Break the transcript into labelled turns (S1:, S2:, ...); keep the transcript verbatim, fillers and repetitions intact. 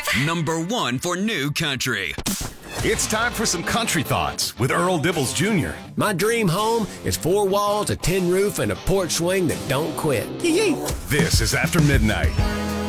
S1: Number one for new country.
S2: It's time for some country thoughts with Earl Dibbles Junior
S3: My dream home is four walls, a tin roof, and a porch swing that don't quit. Yee-yee.
S2: This is After Midnight.